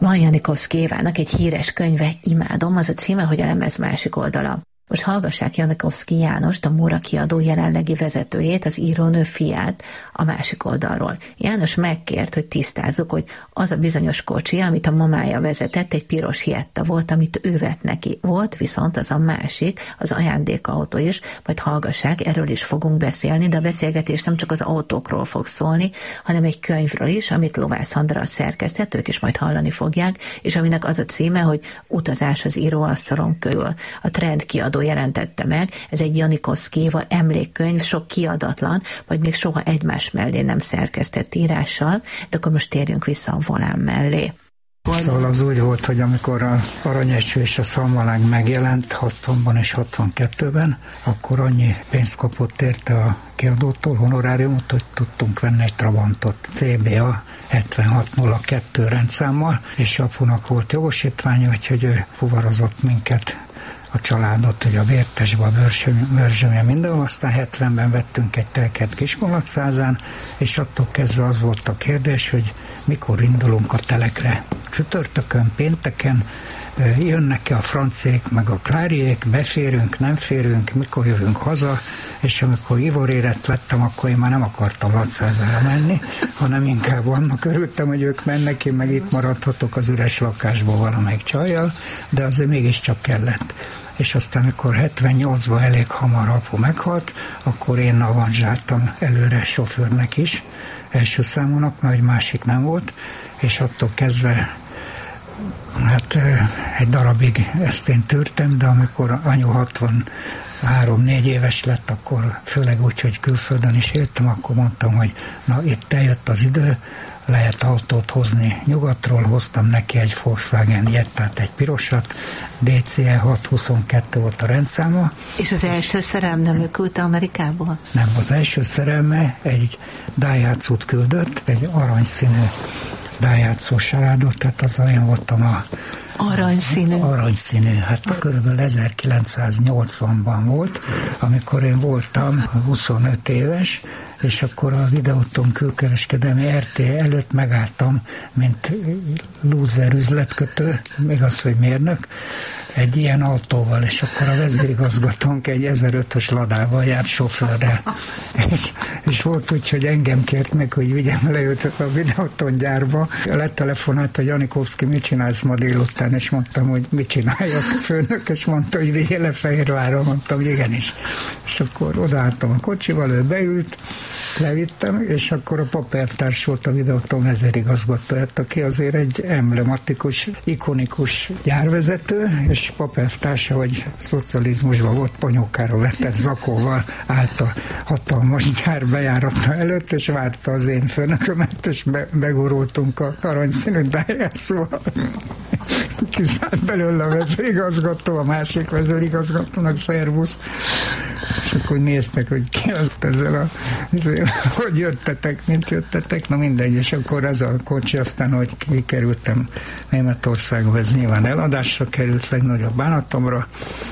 Van Janikovszky Évának egy híres könyve, imádom, az a címe, hogy a lemez másik oldala. Most hallgassák Janikovszky Jánost, a Móra kiadó jelenlegi vezetőjét, az írónő fiát a másik oldalról. János megkért, hogy tisztázzuk, hogy az a bizonyos kocsi, amit a mamája vezetett, egy piros Jetta volt, amit ő vett neki. Volt viszont az a másik, az ajándékautó is, majd hallgassák, erről is fogunk beszélni, de a beszélgetés nem csak az autókról fog szólni, hanem egy könyvről is, amit Lovász Andrea szerkesztett, ők is majd hallani fogják, és aminek az a címe, hogy Utazás az íróasztalon körül. A Trend kiadó jelentette meg, ez egy Janikovszky Éva emlékkönyv, sok kiadatlan, vagy még soha egymás mellé nem szerkesztett írással, de akkor most térjünk vissza a volán mellé. Szóval az úgy volt, hogy amikor a Aranyeső és a Szalmalánk megjelent 60-ban és 62-ben, akkor annyi pénzt kapott érte a kiadótól, honoráriumot, hogy tudtunk venni egy Trabantot, CBA 7602 rendszámmal, és apunak volt jogosítványa, úgyhogy ő fuvarozott minket, a családot, hogy a Vértesbe, a Börzsömje, minden, aztán 70-ben vettünk egy telket Kiskunlachházán, és attól kezdve az volt a kérdés, hogy mikor indulunk a telekre. Csütörtökön, pénteken jönnek-e a franciék, meg a kláriék, beférünk, nem férünk, mikor jövünk haza, és amikor Ivoréret lettem, akkor én már nem akartam Lachházára menni, hanem inkább annak örültem, hogy ők mennek, én meg itt maradhatok az üres lakásból valamelyik csajjal, de azért mégiscsak kellett. És aztán, amikor 78-ban elég hamar apu meghalt, akkor én avanzsáltam előre sofőrnek is, első számúnak, mert egy másik nem volt, és attól kezdve hát egy darabig ezt én tűrtem, de amikor anyu 63-4 éves lett, akkor főleg úgy, hogy külföldön is éltem, akkor mondtam, hogy na itt eljött az idő, lehet autót hozni nyugatról, hoztam neki egy Volkswagen Jettát, egy pirosat, DCE 622 volt a rendszáma. És az első szerelem nem ő küldte Amerikából? Nem, az első szerelme egy Daihatsu-t küldött, egy aranyszínű Daihatsu Sarado, tehát az olyan voltam a aranyszínű. Aranyszínű, hát körülbelül 1980-ban volt, amikor én voltam 25 éves, és akkor a Videóton külkereskedelmi RT előtt megálltam, mint lúzer üzletkötő, még az, hogy mérnök, egy ilyen autóval, és akkor a vezérigazgatónk egy 1005-ös Ladával járt sofőrrel. És volt úgy, hogy engem kért meg, hogy vigyem le őt a Videóton gyárba. Letelefonált, hogy Janikovszky, mit csinálsz ma délután, és mondtam, hogy mit csináljak. Főnök, és mondta, hogy vigyél le Fehérvárra, mondtam, hogy igenis. És akkor odaálltam a kocsival, ő beült, levittem, és akkor a papeltárs volt a Videóton vezérigazgatója, aki azért egy emblematikus, ikonikus gyárvezető, és papeltársa, hogy szocializmusban volt, ponyókára vetett zakóval állt a hatalmas gyár bejárata előtt, és várta az én főnökömet, és begurultunk a aranyszínű Daihatsuval. Kiszállt belőle a vezérigazgató, a másik vezérigazgatónak szervusz, és akkor néztek, hogy ki az ezzel hogy jöttetek, mint jöttetek, na mindegy, és akkor ez a kocsi, aztán, hogy kikerültem Németországba, ez nyilván eladásra került, legnagyobb bánatomra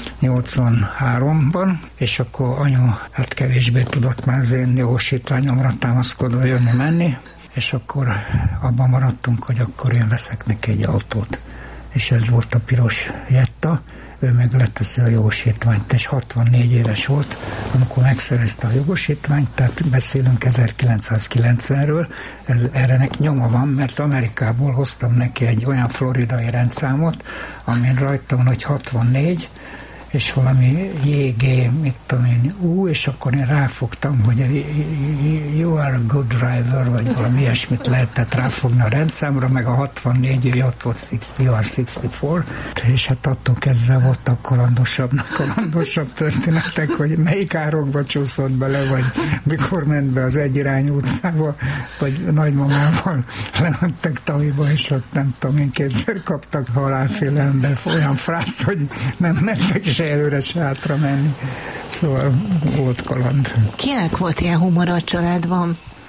83-ban, és akkor anyu hát kevésbé tudott már az én jogosítványomra támaszkodva jönni-menni, és akkor abban maradtunk, hogy akkor én veszek neki egy autót. És ez volt a piros Jetta, ő meg leteszi a jogosítványt, és 64 éves volt, amikor megszerezte a jogosítványt, tehát beszélünk 1990-ről, erre nyoma van, mert Amerikából hoztam neki egy olyan floridai rendszámot, amin rajta van, hogy 64, és valami JG, mit tudom én, és akkor én ráfogtam, hogy you are a good driver, vagy valami ilyesmit lehetett ráfogni a rendszámra, meg a 64, ő ott volt 60, you are 64, és hát attól kezdve voltak kalandosabb történetek, hogy melyik árokba csúszott bele, vagy mikor ment be az egyirányú utcába, vagy nagymamával lementek Taviba, és ott nem tudom én, kétszer kaptak halálfélelembe olyan frászt, hogy nem mentek se előre, se hátra menni. Szóval volt kaland. Kinek volt ilyen humor a családban?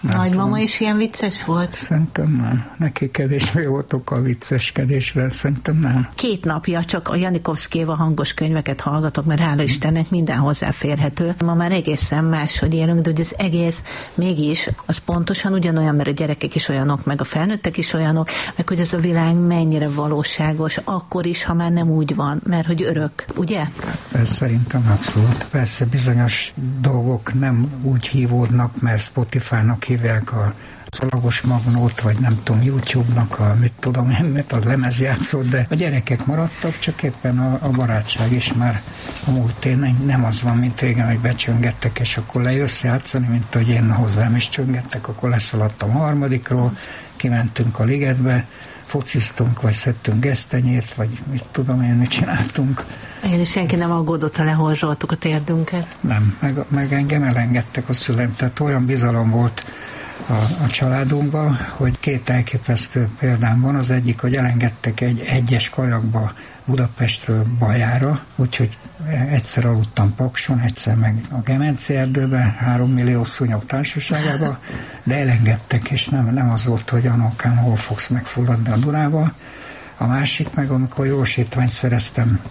Nagymama is ilyen vicces volt? Szerintem nem. Neki kevésbé volt oka a vicceskedésre, szerintem nem. 2 napja csak a Janikovszky Éva hangos könyveket hallgatok, mert hála Istennek minden hozzáférhető. Ma már egészen máshogy élünk, de hogy az egész mégis az pontosan ugyanolyan, mert a gyerekek is olyanok, meg a felnőttek is olyanok, meg hogy ez a világ mennyire valóságos, akkor is, ha már nem úgy van, mert hogy örök, ugye? Ez szerintem abszolút. Persze bizonyos dolgok nem úgy hívódnak, mert Spotify-nak hívják a szalagos magnót, vagy nem tudom, YouTube-nak a a lemezjátszót, de a gyerekek maradtak, csak éppen a barátság is már a múltén nem az van, mint régen, hogy becsöngettek, és akkor lejössz játszani, mint hogy én hozzám is csöngettek, akkor leszaladtam a 3-ról, kimentünk a ligetbe, fociztunk, vagy szedtünk gesztenyét, vagy mit tudom én, mit csináltunk. És senki nem aggódott, ha lehorzsoltuk a térdünket? Nem, meg engem elengedtek a szüleim, tehát olyan bizalom volt a családunkban, hogy 2 elképesztő példám van. Az egyik, hogy elengedtek egy 1-es kajakba Budapestről Bajára, úgyhogy egyszer aludtam Pakson, egyszer meg a Gemenci erdőben, 3 millió szúnyog társaságában, de elengedtek, és nem az volt, hogy Anokám, hol fogsz megfulladni a Dunába. A másik meg, amikor jogosítványt szereztem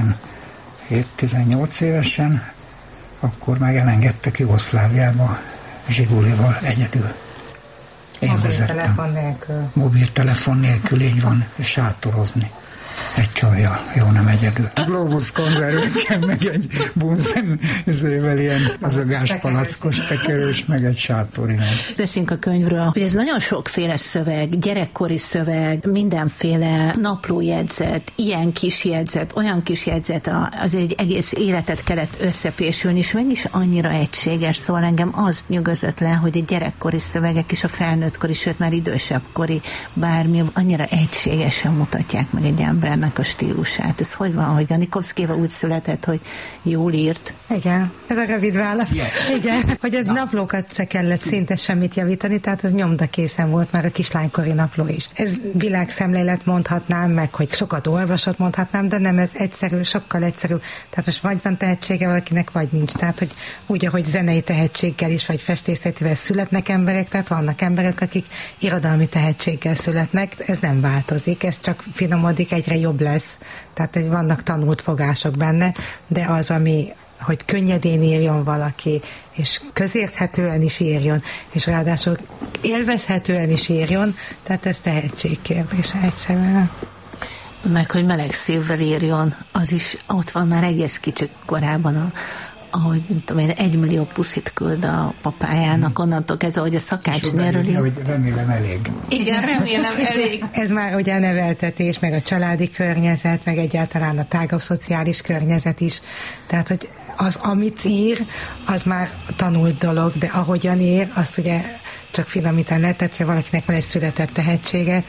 17-18 évesen, akkor meg elengedtek Jugoszláviába Zsigulival egyedül. Én Mobiltelefon nélkül. Mobiltelefon nélkül, így van, sátorozni. Egy csajjal, jó, nem egyedül. A Globus konzervekkel, meg egy bunzen ilyen az a gáspalackos tekerős, meg egy sátorinak. Beszélünk a könyvről, hogy ez nagyon sokféle szöveg, gyerekkori szöveg, mindenféle naplójegyzet, ilyen kis jegyzet, olyan kis jegyzet, az egy egész életet kellett összefésülni, és mégis annyira egységes, szóval engem azt nyugodott le, hogy a gyerekkori szövegek és a felnőttkori, sőt már idősebbkori bármi, annyira egységesen mutatják meg egy embernek a stílusát. Ez hogy van, hogy Janikovszky Éva úgy született, hogy jól írt? Igen, ez a rövid válasz. Yes. Igen, hogy a naplókat se kellett szinte semmit javítani, tehát az nyomdakészen volt már a kislánykori napló is. Ez világszemlélet mondhatnám, meg hogy sokat olvasott mondhatnám, de nem, ez egyszerű, sokkal egyszerűbb. Tehát most vagy van tehetsége valakinek, vagy nincs. Tehát, hogy úgy, ahogy zenei tehetséggel is, vagy festészetivel születnek emberek, tehát vannak emberek, akik irodalmi tehetséggel születnek, ez nem változik, ez csak finomodik, egyre jobb lesz. Tehát vannak tanult fogások benne, de az, ami hogy könnyedén írjon valaki, és közérthetően is írjon, és ráadásul élvezhetően is írjon, tehát ez tehetségkérdése egyszerűen. Meg, hogy meleg szívvel írjon, az is ott van már egész kicsi korában, ahogy tudom én, 1 millió puszit küld a papájának, onnantól kezdve, hogy a szakácsnéről ír. Hogy remélem elég. Igen, remélem elég. Ez már ugye a neveltetés, meg a családi környezet, meg egyáltalán a tágabb szociális környezet is. Tehát, hogy az, amit ír, az már tanult dolog, de ahogyan ír, azt ugye csak finomítani lehet, tehát ha valakinek van egy született tehetsége,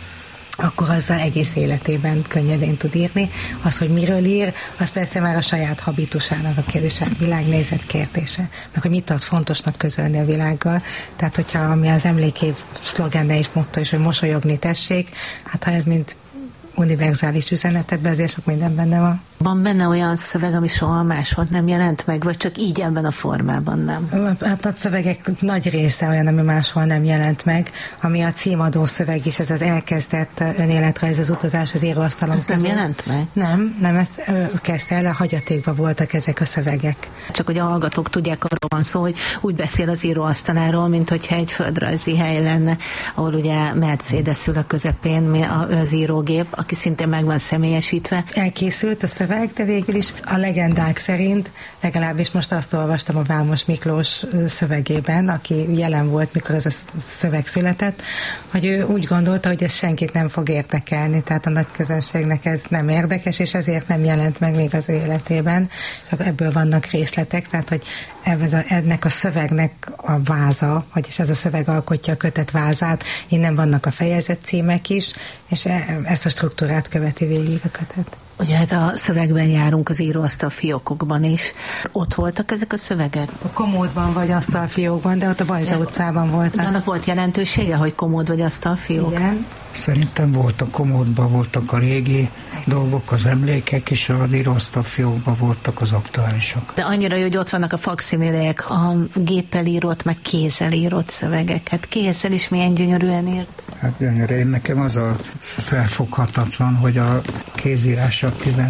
akkor azzal egész életében könnyedén tud írni. Az, hogy miről ír, az persze már a saját habitusának a kérdése, világnézet kérdése, meg hogy mit tart fontosnak közölni a világgal. Tehát, hogyha ami az emlékév szlogenne és motto is, hogy mosolyogni tessék, hát ha ez mind univerzális üzenetekben, ezért sok minden benne van. Van benne olyan szöveg, ami soha máshol nem jelent meg, vagy csak így ebben a formában nem? Hát a szövegek nagy része olyan, ami máshol nem jelent meg, ami a címadó szöveg is, ez az elkezdett önéletrajz, az utazás az íróasztalon. Ez nem jelent meg? Nem, ezt kezdte el, a hagyatékban voltak ezek a szövegek. Csak hogy a hallgatók tudják, arról van szó, hogy úgy beszél az íróasztaláról, mint hogyha egy földrajzi hely lenne, ahol ugye Mercedes ül a közepén, az írógép, aki szintén meg van személyesítve. Elkészült a szöveg, de végül is a legendák szerint, legalábbis most azt olvastam a Vámos Miklós szövegében, aki jelen volt, mikor ez a szöveg született, hogy ő úgy gondolta, hogy ez senkit nem fog érdekelni, tehát a nagy közönségnek ez nem érdekes, és ezért nem jelent meg még az ő életében. Csak ebből vannak részletek, tehát hogy ennek a szövegnek a váza, vagyis ez a szöveg alkotja a kötet vázát, innen vannak a fejezet címek is, és ezt a struktúrát követi végig a kötet. Ugye hát a szövegben járunk az íróasztal fiókokban is. Ott voltak ezek a szövegek? A komódban vagy asztalfiókban, de ott a Bajza utcában voltak. Annak volt jelentősége, hogy komód vagy asztalfiók? Igen, Szerintem volt a komódban, voltak a régi dolgok, az emlékek, és az íróasztal fiókban voltak az aktuálisak. De annyira jó, hogy ott vannak a fakszimilék, a géppel írott, meg kézzel írott szövegek. Hát kézzel is milyen gyönyörűen írt. Hát gyönyörű. Én nekem az a felfoghatatlan, hogy a kézírása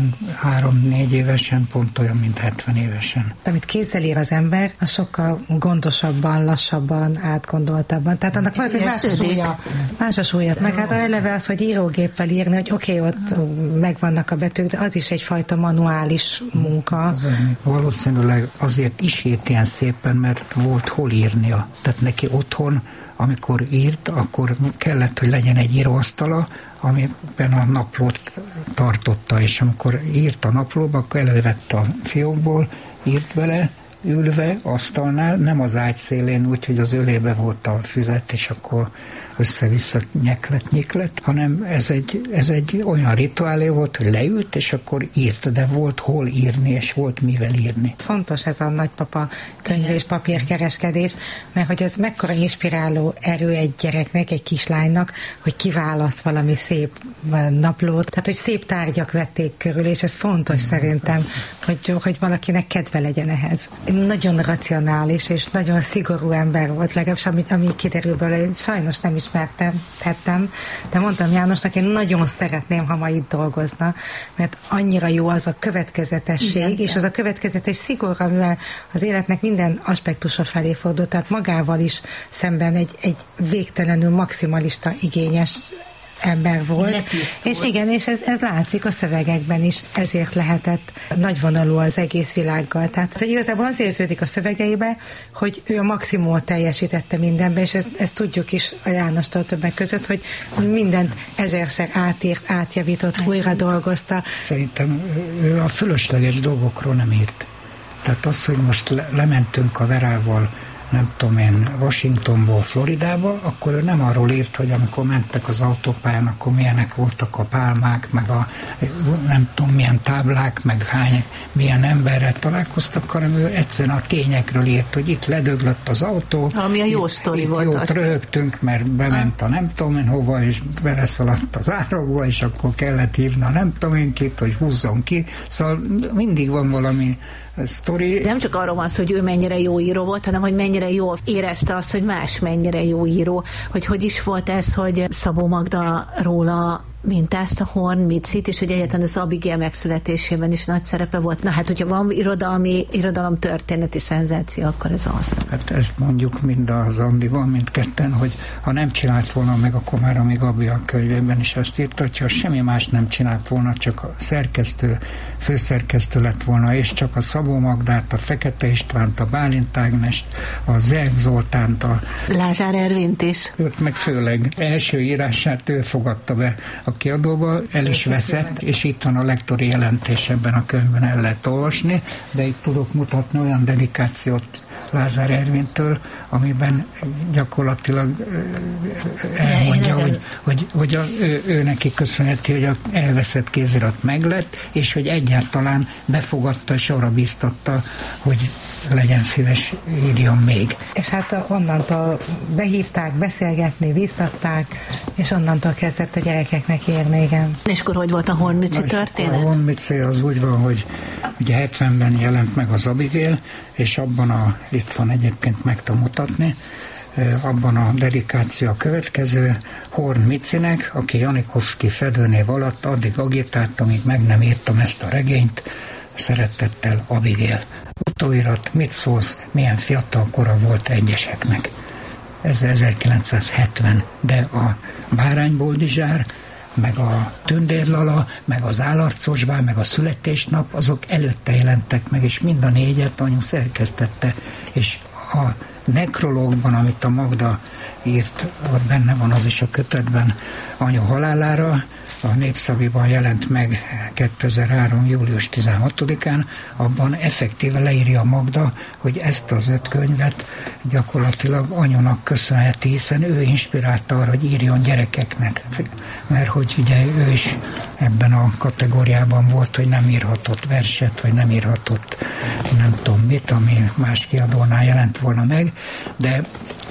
13-4 évesen pont olyan, mint 70 évesen. Amit kézzel ír az ember, az sokkal gondosabban, lassabban, átgondoltabban. Tehát annak van, hogy más a súlya. Meg hát eleve az, hogy írógéppel írni, hogy oké, ott megvannak a betűk, de az is egyfajta manuális munka. Valószínűleg azért is írt ilyen szépen, mert volt hol írnia. Tehát neki otthon, amikor írt, akkor kellett, hogy legyen egy íróasztala, amiben a naplót tartotta, és amikor írt a naplóba, akkor elővette a fiókból, írt vele, ülve, asztalnál, nem az ágy szélén úgy, hogy az ölébe volt a füzet, és akkor össze-vissza nyiklet, hanem ez egy olyan rituálé volt, hogy leült, és akkor írt, de volt hol írni, és volt mivel írni. Fontos ez a nagypapa könyv és papírkereskedés, mert hogy ez mekkora inspiráló erő egy gyereknek, egy kislánynak, hogy kiválaszt valami szép naplót, tehát hogy szép tárgyak vették körül, és ez fontos szerintem, hogy valakinek kedve legyen ehhez. Nagyon racionális és nagyon szigorú ember volt, legalábbis ami kiderül belőle, én sajnos nem tettem, de mondtam Jánosnak, én nagyon szeretném, ha ma itt dolgozna, mert annyira jó az a következetesség, igen, és az a következetes szigor, amivel az életnek minden aspektusa felé fordult, tehát magával is szemben egy végtelenül maximalista, igényes ember volt. És igen, és ez látszik a szövegekben is, ezért lehetett nagyvonalú az egész világgal. Tehát hogy igazából az érződik a szövegeibe, hogy ő a maximumot teljesítette mindenben, és ezt tudjuk is a Jánostól többek között, hogy mindent ezerszer átírt, átjavított, újra dolgozta. Szerintem ő a fölösleges dolgokról nem írt. Tehát az, hogy most lementünk a Verával, nem tudom én, Washingtonból Floridába, akkor ő nem arról írt, hogy amikor mentek az autópályán, akkor milyenek voltak a pálmák, meg a nem tudom milyen táblák, meg milyen emberrel találkoztak, hanem ő egyszerűen a tényekről írt, hogy itt ledöglött az autó. Ami a jó sztori volt. Jót röhögtünk, mert bement a nem tudom én hova, és beleszaladt az árokba, és akkor kellett hívni a nem tudom én kit, hogy húzzon ki. Szóval mindig van valami sztori. Nem csak arról van szó, hogy ő mennyire jó író volt, hanem hogy mennyire jól érezte azt, hogy más mennyire jó író. Hogy is volt ez, hogy Szabó Magda róla mintázta Horn Micit, és hogy egyáltalán az Abigail megszületésében is nagy szerepe volt. Na hát, hogyha van irodalom történeti szenzáció, akkor ez az. Hát ezt mondjuk mind az Andival, mindketten, hogy ha nem csinált volna meg, akkor már a Gabi a könyvében is ezt írta, hogyha semmi más nem csinált volna, csak a főszerkesztő lett volna, és csak a Szabó Magdát, a Fekete Istvánt, a Bálint Ágnest, a Zek Zoltánt, a Lázár Ervint is. Őt meg főleg első írását ő fogadta be a kiadóba, el is veszett, és itt van a lektori jelentés, ebben a könyvben el lehet olvasni, de itt tudok mutatni olyan dedikációt Lázár Ervintől, amiben gyakorlatilag elmondja, hogy ő neki köszönheti, hogy az elveszett kézirat meglett, és hogy egyáltalán befogadta és arra bíztatta, hogy legyen szíves, írjon még. És hát onnantól behívták, beszélgetni, bíztatták, és onnantól kezdett a gyerekeknek írni, igen. És akkor hogy volt a Horn Mici történet? A Horn Mici az úgy van, hogy ugye 70-ben jelent meg az Abigail, és abban itt van egyébként meg tudom mutatni, abban a dedikáció a következő, Horn Micinek, aki Janikovszky fedőnév alatt addig agitált, amíg meg nem írtam ezt a regényt, szeretettel Abigail. Utóirat, mit szólsz, milyen fiatal kora volt egyeseknek. Ez 1970, de a Bárányboldizsár, meg a Tündérlala, meg az Állarcosbár, meg a Születésnap, azok előtte jelentek meg, és mind a négyet anyu szerkesztette, és a nekrológban, amit a Magda írt, ott benne van az is a kötetben anyu halálára, a Népszaviban jelent meg 2003. július 16-án, abban effektíve leírja Magda, hogy ezt az 5 könyvet gyakorlatilag anyunak köszönheti, hiszen ő inspirálta arra, hogy írjon gyerekeknek, mert hogy ugye ő is ebben a kategóriában volt, hogy nem írhatott verset, vagy nem írhatott nem tudom mit, ami más kiadónál jelent volna meg, de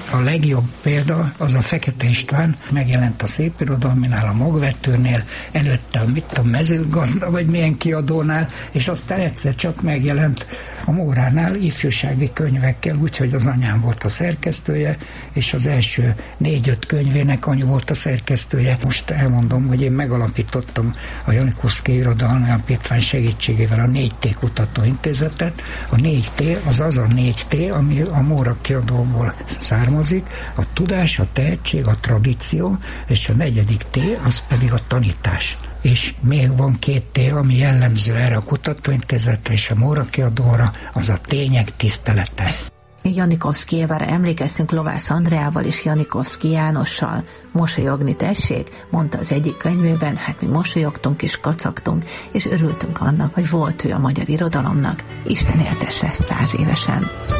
A legjobb példa az a Fekete István, megjelent a Szépirodalminál, a Magvetőrnél, előtte a Mezőgazda, vagy milyen kiadónál, és aztán egyszer csak megjelent a Móránál ifjúsági könyvekkel, úgyhogy az anyám volt a szerkesztője, és az első 4-5 könyvének anyu volt a szerkesztője. Most elmondom, hogy én megalapítottam a Janikovszky Irodalmi Alapítvány segítségével a 4T Kutatóintézetet. A 4T az a 4T, ami a Móra kiadóból származik, a tudás, a tehetség, a tradíció, és a 4. T az pedig a tanítás. És még van 2 T, ami jellemző erre a kutatóintézetre és a Móra kiadóra, az a tények tisztelete. Janikovszky Évára emlékeztünk Lovász Andreával és Janikovszky Jánossal. Mosolyogni tessék, mondta az egyik könyvében, hát mi mosolyogtunk és kacagtunk, és örültünk annak, hogy volt ő a magyar irodalomnak. Isten éltesse 100 évesen.